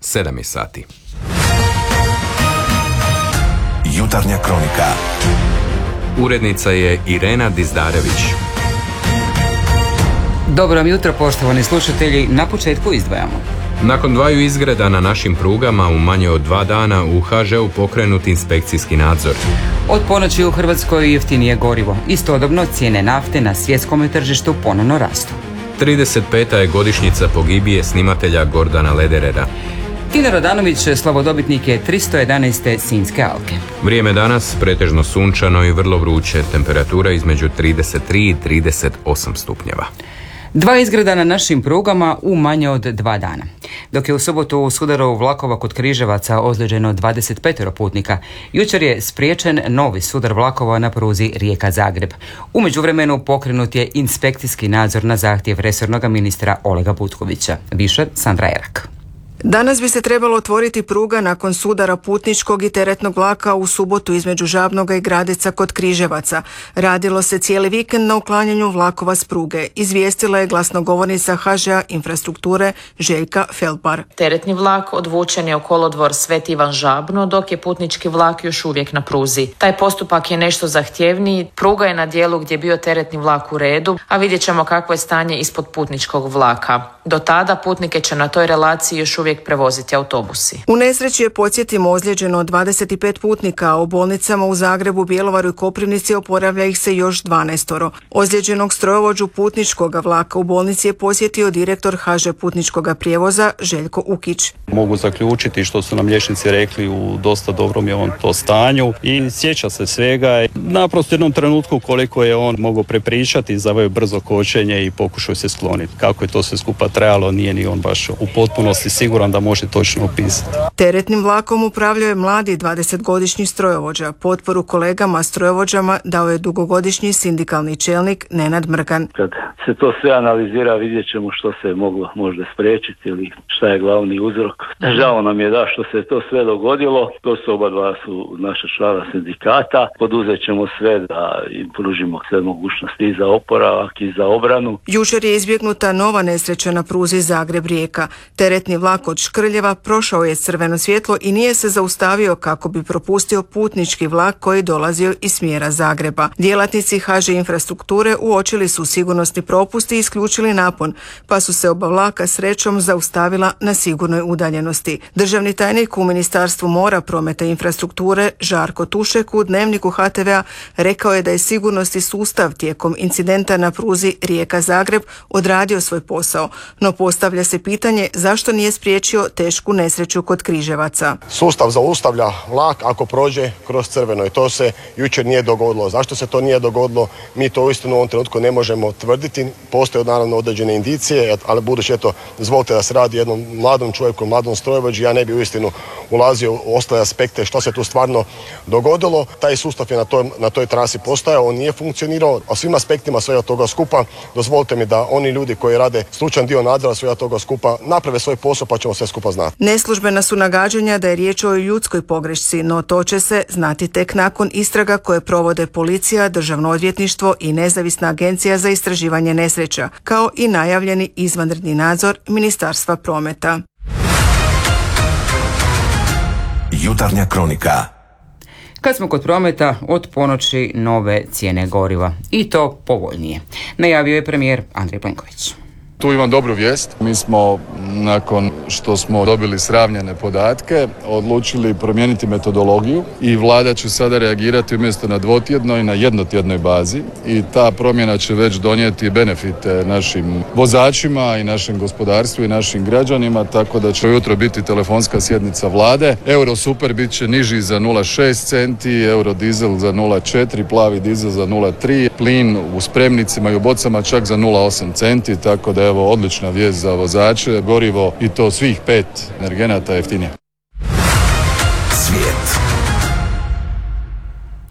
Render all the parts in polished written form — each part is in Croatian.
7 je sati. Jutarnja kronika. Urednica je Irena Dizdarević. Dobro vam jutro, poštovani slušatelji. Na početku izdvajamo. Nakon 2 izgreda na našim prugama u manje od 2 dana u HŽ-u pokrenut inspekcijski nadzor. Od ponoći u Hrvatskoj jeftinije gorivo. Istodobno cijene nafte na svjetskom tržištu ponovno rastu. 35. je godišnjica pogibije snimatelja Gordana Lederera. Tina Radanović slavodobitnik je 311. Sinjske alke. Vrijeme danas pretežno sunčano i vrlo vruće, temperatura između 33 i 38 stupnjeva. 2 izgreda na našim prugama u manje od 2 dana. Dok je u subotu u sudaru vlakova kod Križevaca ozlijeđeno 25 putnika, jučer je spriječen novi sudar vlakova na pruzi Rijeka-Zagreb. U međuvremenu pokrenut je inspekcijski nadzor na zahtjev resornog ministra Olega Butkovića. Više Sandra Erak. Danas bi se trebalo otvoriti pruga nakon sudara putničkog i teretnog vlaka u subotu između Žabnoga i Gradeca kod Križevaca. Radilo se cijeli vikend na uklanjanju vlakova s pruge, izvijestila je glasnogovornica HŽ-a Infrastrukture Željka Felpar. Teretni vlak odvučen je u kolodvor Sveti Ivan Žabno, dok je putnički vlak još uvijek na pruzi. Taj postupak je nešto zahtjevniji, pruga je na dijelu gdje je bio teretni vlak u redu, a vidjet ćemo kakvo je stanje ispod putničkog vlaka. Do tada putnike će na toj relaciji još uvijek prevoziti autobusi. U nesreći je, podsjetimo, ozlijeđeno 25 putnika, a u bolnicama u Zagrebu, Bjelovaru i Koprivnici oporavlja ih se još 12. Ozlijeđenog strojovođu putničkog vlaka u bolnici je posjetio direktor HŽ putničkog prijevoza Željko Ukić. Mogu zaključiti što su nam liječnici rekli, u dosta dobrom je on to stanju i sjeća se svega. Naprosto u jednom trenutku koliko je on mogao prepričati, zaveo brzo kočenje i pokušao se skloniti. Kako je to sve skupa trajalo, nije ni on baš u potpunosti siguran da može točno opisati. Teretnim vlakom upravljao je mladi 20-godišnji strojovođa. Potporu kolegama strojovođama dao je dugogodišnji sindikalni čelnik Nenad Mrgan. Kad se to sve analizira, vidjet ćemo što se moglo možda spriječiti ili šta je glavni uzrok. Žao nam je da što se to sve dogodilo. To su oba dva su naša člana sindikata. Poduzet ćemo sve da im pružimo sve mogućnosti i za oporavak i za obranu. Jučer je izbjegnuta nova nesreća na pruzi Zagreb-Rijeka. Teretni vlak od Škrljeva prošao je crveno svjetlo i nije se zaustavio kako bi propustio putnički vlak koji dolazio iz smjera Zagreba. Djelatnici HŽ Infrastrukture uočili su sigurnosni propust i isključili napon, pa su se oba vlaka srećom zaustavila na sigurnoj udaljenosti. Državni tajnik u Ministarstvu mora, prometa i infrastrukture Žarko Tušek u Dnevniku HTV-a rekao je da je sigurnosni sustav tijekom incidenta na pruzi Rijeka-Zagreb odradio svoj posao, no postavlja se pitanje zašto nije spriječio tešku nesreću kod Križevaca. Sustav zaustavlja vlak ako prođe kroz crveno i to se jučer nije dogodilo. Zašto se to nije dogodilo? Mi to uistinu u ovom trenutku ne možemo tvrditi. Postoje naravno određene indicije, ali budući dozvolite da se radi jednom mladom čovjeku, mladom strojovođi, ja ne bi uistinu ulazio u ostale aspekte što se tu stvarno dogodilo. Taj sustav je na toj trasi postojao, on nije funkcionirao. O svim aspektima svega toga skupa dozvolite mi da oni ljudi koji rade stručan dio nadzora svega toga skupa naprave svoj posao, pa ćemo sve skupa znati. Neslužbena su nagađanja da je riječ o ljudskoj pogrešci, no to će se znati tek nakon istraga koje provode policija, Državno odvjetništvo i nezavisna agencija za istraživanje nesreća, kao i najavljeni izvanredni nadzor Ministarstva prometa. Jutarnja kronika. Kad smo kod prometa, od ponoći nove cijene goriva. I to povoljnije. Najavio je premijer Andrej Plenković. Tu imam dobru vijest. Mi smo, nakon što smo dobili sravnjene podatke, odlučili promijeniti metodologiju i vlada će sada reagirati umjesto na dvotjednoj, na jednotjednoj bazi i ta promjena će već donijeti benefite našim vozačima i našem gospodarstvu i našim građanima, tako da će ujutro biti telefonska sjednica vlade. Euro super bit će niži za 0,6 centi, euro dizel za 0,4, plavi dizel za 0,3, plin u spremnicima i u bocama čak za 0,8 centi, tako da evo odlična vijest za vozače, gorivo i to svih 5 energenata jeftinije. Svijet.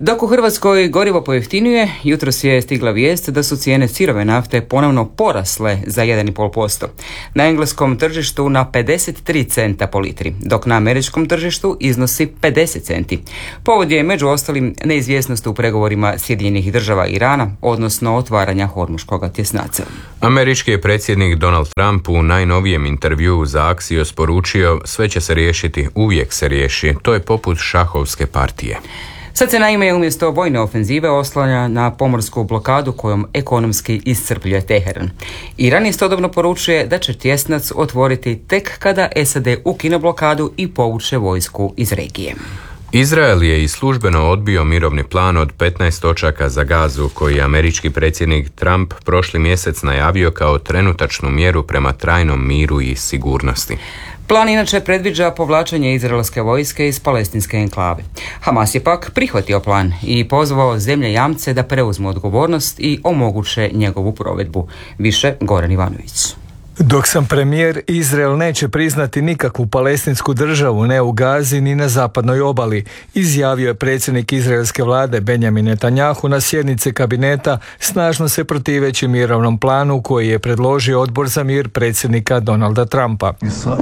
Dok u Hrvatskoj gorivo pojeftinjuje, jutros je stigla vijest da su cijene sirove nafte ponovno porasle za 1,5%. Na engleskom tržištu na 53 centa po litri, dok na američkom tržištu iznosi 50 centi. Povod je među ostalim neizvjesnost u pregovorima Sjedinjenih Država i Irana, odnosno otvaranja Hormuškog tjesnaca. Američki je predsjednik Donald Trump u najnovijem intervjuu za Axios poručio: sve će se riješiti, uvijek se riješi, to je poput šahovske partije. Sad se naime umjesto vojne ofenzive oslanja na pomorsku blokadu kojom ekonomski iscrpljuje Teheran. Iran istodobno poručuje da će tjesnac otvoriti tek kada SAD ukine blokadu i povuče vojsku iz regije. Izrael je i službeno odbio mirovni plan od 15 točaka za Gazu koji je američki predsjednik Trump prošli mjesec najavio kao trenutačnu mjeru prema trajnom miru i sigurnosti. Plan inače predviđa povlačenje izraelske vojske iz palestinske enklave. Hamas je pak prihvatio plan i pozvao zemlje jamce da preuzmu odgovornost i omoguće njegovu provedbu. Više Goran Ivanović. Dok sam premijer, Izrael neće priznati nikakvu palestinsku državu, ne u Gazi ni na zapadnoj obali, izjavio je predsjednik izraelske vlade Benjamin Netanjahu na sjednici kabineta, snažno se protiveći mirovnom planu koji je predložio Odbor za mir predsjednika Donalda Trumpa.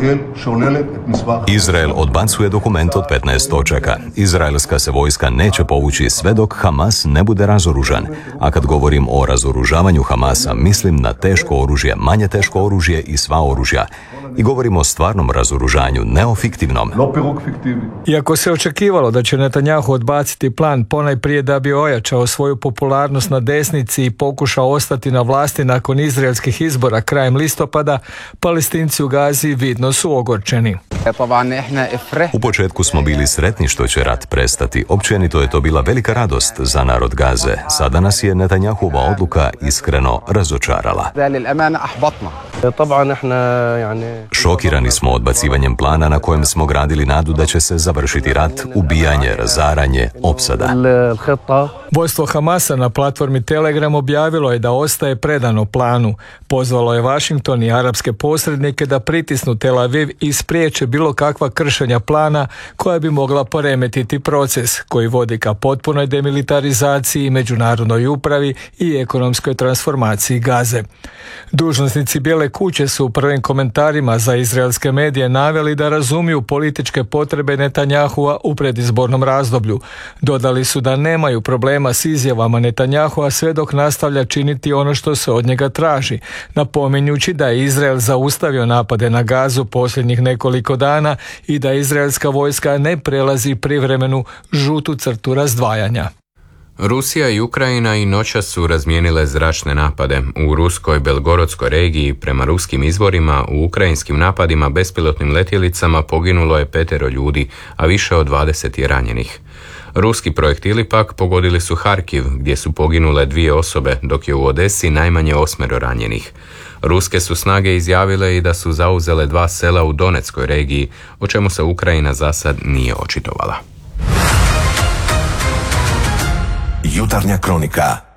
Izrael odbacuje dokument od 15 točaka. Izraelska se vojska neće povući sve dok Hamas ne bude razoružan. A kad govorim o razoružavanju Hamasa, mislim na teško oružje, manje teško oružje i sva oružja. I govorimo o stvarnom razoružanju, ne o fiktivnom. Iako se očekivalo da će Netanjahu odbaciti plan ponajprije da bi ojačao svoju popularnost na desnici i pokušao ostati na vlasti nakon izraelskih izbora krajem listopada, Palestinci u Gazi vidno su ogorčeni. U početku smo bili sretni što će rat prestati. Općenito je to bila velika radost za narod Gaze. Sada nas je Netanjahova odluka iskreno razočarala. Šokirani smo odbacivanjem plana na kojem smo gradili nadu da će se završiti rat, ubijanje, razaranje, opsada. Vodstvo Hamasa na platformi Telegram objavilo je da ostaje predano planu. Pozvalo je Washington i arapske posrednike da pritisnu Tel Aviv i spriječe bilo kakva kršenja plana koja bi mogla poremetiti proces koji vodi ka potpunoj demilitarizaciji, međunarodnoj upravi i ekonomskoj transformaciji Gaze. Dužnosnici Bijele kuće su u prvim komentarima za izraelske medije naveli da razumiju političke potrebe Netanjahua u predizbornom razdoblju. Dodali su da nemaju problema s izjavama Netanjahua sve dok nastavlja činiti ono što se od njega traži, napominjući da je Izrael zaustavio napade na Gazu posljednjih nekoliko dana i da izraelska vojska ne prelazi privremenu žutu crtu razdvajanja. Rusija i Ukrajina i noćas su razmijenile zračne napade. U ruskoj Belgorodskoj regiji, prema ruskim izvorima, u ukrajinskim napadima bespilotnim letjelicama poginulo je 5 ljudi, a više od 20 je ranjenih. Ruski projektili pak pogodili su Harkiv, gdje su poginule 2 osobe, dok je u Odesi najmanje 8 ranjenih. Ruske su snage izjavile i da su zauzele 2 sela u Donetskoj regiji, o čemu se Ukrajina zasad nije očitovala. Jutarnja kronika.